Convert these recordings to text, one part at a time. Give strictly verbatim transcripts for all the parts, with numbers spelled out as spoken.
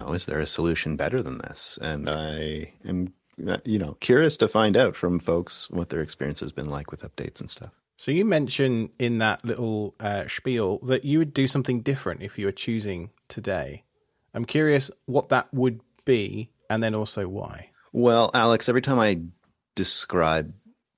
know, is there a solution better than this? And I am, you know, curious to find out from folks what their experience has been like with updates and stuff. So you mentioned in that little uh, spiel that you would do something different if you were choosing today. I'm curious what that would be, and then also why. Well, Alex, every time I describe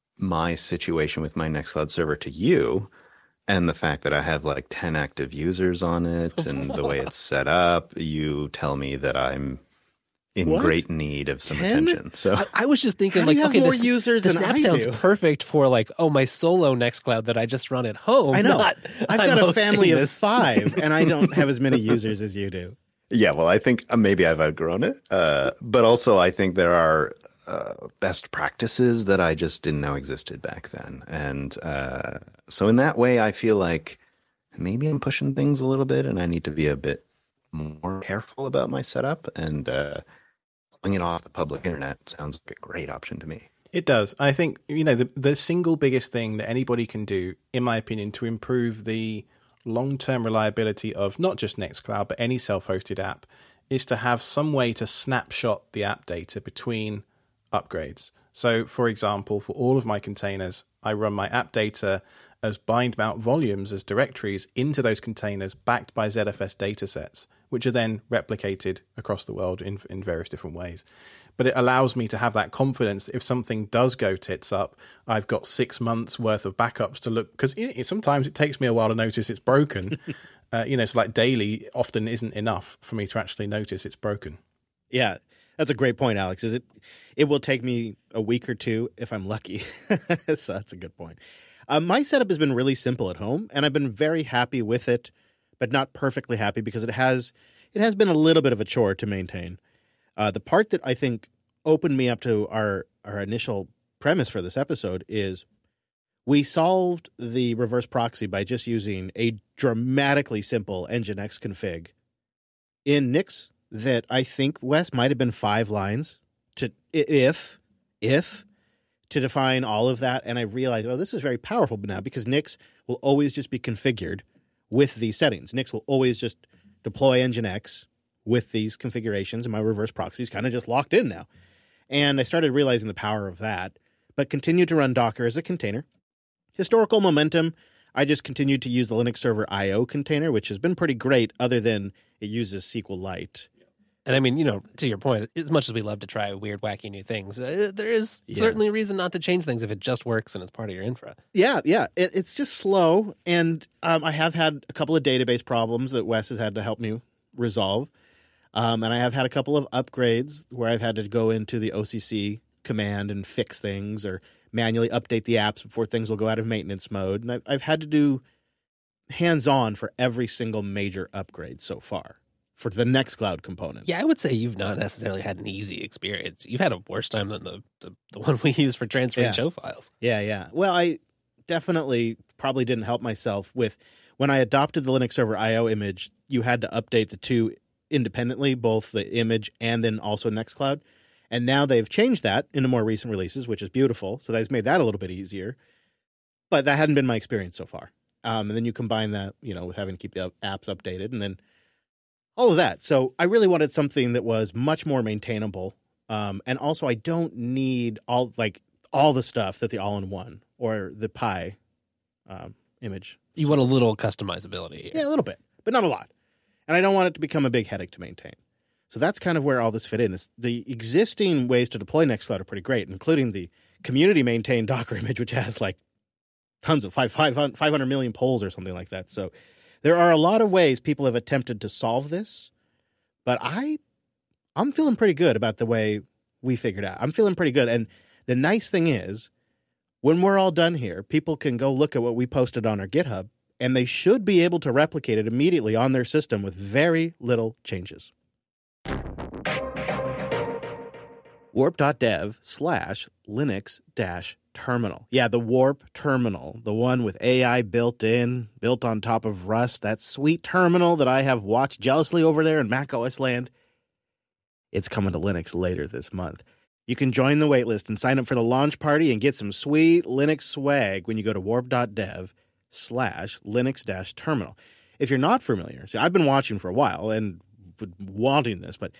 my situation with my Nextcloud server to you, and the fact that I have like ten active users on it and the way it's set up, you tell me that I'm in what? great need of some ten? Attention. So I, I was just thinking, How like, do you okay, have more this, users this than app I sounds do? perfect for like, oh, my solo Nextcloud that I just run at home. I know. Not, I've I'm got a family of this. five, and I don't have as many users as you do. Yeah, well, I think maybe I've outgrown it, uh, but also I think there are uh, best practices that I just didn't know existed back then, and uh, so in that way, I feel like maybe I'm pushing things a little bit, and I need to be a bit more careful about my setup, and uh, pulling it off the public internet sounds like a great option to me. It does. I think, you know, the, the single biggest thing that anybody can do, in my opinion, to improve the long-term reliability of not just Nextcloud, but any self-hosted app, is to have some way to snapshot the app data between upgrades. So, for example, for all of my containers, I run my app data as bind mount volumes as directories into those containers backed by Z F S datasets, which are then replicated across the world in, in various different ways. But it allows me to have that confidence that if something does go tits up, I've got six months worth of backups to look, because sometimes it takes me a while to notice it's broken. uh, you know, it's like daily often isn't enough for me to actually notice it's broken. Yeah, that's a great point, Alex. Is it? It will take me a week or two if I'm lucky. So that's a good point. Uh, my setup has been really simple at home, and I've been very happy with it, but not perfectly happy because it has it has been a little bit of a chore to maintain. Uh, the part that I think opened me up to our, our initial premise for this episode is we solved the reverse proxy by just using a dramatically simple Nginx config in Nix that I think, Wes, might have been five lines to if if to define all of that. And I realized, oh, this is very powerful now because Nix will always just be configured with these settings. Nix will always just deploy Nginx with these configurations, and my reverse proxy is kind of just locked in now. And I started realizing the power of that, but continued to run Docker as a container. Historical momentum, I just continued to use the Linux Server I O container, which has been pretty great other than it uses SQLite. And I mean, you know, to your point, as much as we love to try weird, wacky new things, uh, there is yeah. certainly a reason not to change things if it just works and it's part of your infra. Yeah, yeah. It, it's just slow, and um, I have had a couple of database problems that Wes has had to help me resolve. Um, and I have had a couple of upgrades where I've had to go into the O C C command and fix things or manually update the apps before things will go out of maintenance mode. And I've, I've had to do hands-on for every single major upgrade so far for the Nextcloud component. Yeah, I would say you've not necessarily had an easy experience. You've had a worse time than the, the, the one we use for transferring yeah. show files. Yeah, yeah. Well, I definitely probably didn't help myself with when I adopted the Linux Server I O image, you had to update the two independently, both the image and then also Nextcloud. And now they've changed that in the more recent releases, which is beautiful. So that's made that a little bit easier. But that hadn't been my experience so far. Um, and then you combine that, you know, with having to keep the apps updated and then all of that. So I really wanted something that was much more maintainable. Um, and also I don't need all like all the stuff that the all-in-one or the Pi um, image. You want a little customizability here. Yeah, a little bit, but not a lot. And I don't want it to become a big headache to maintain. So that's kind of where all this fit in. Is the existing ways to deploy Nextcloud are pretty great, including the community-maintained Docker image, which has like tons of five, five, five hundred million polls or something like that. So there are a lot of ways people have attempted to solve this, but I, I'm feeling pretty good about the way we figured out. I'm feeling pretty good. And the nice thing is, when we're all done here, people can go look at what we posted on our GitHub, and they should be able to replicate it immediately on their system with very little changes. warp.dev slash Linux dash terminal. Yeah, the Warp terminal, the one with A I built in, built on top of Rust, that sweet terminal that I have watched jealously over there in macOS land. It's coming to Linux later this month. You can join the waitlist and sign up for the launch party and get some sweet Linux swag when you go to warp.dev slash Linux dash terminal. If you're not familiar, see, I've been watching for a while and wanting this, but